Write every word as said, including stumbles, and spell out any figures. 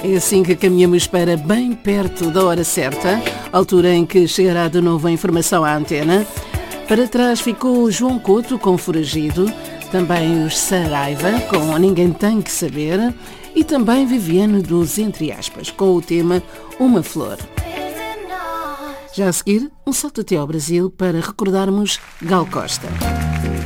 É assim que caminhamos para bem perto da hora certa, altura em que chegará de novo a informação à antena. Para trás ficou João Couto com Foragido, também os Saraiva com Ninguém Tem Que Saber e também Viviane dos Entre Aspas com o tema Uma Flor. Já a seguir, um salto até ao Brasil para recordarmos Gal Costa.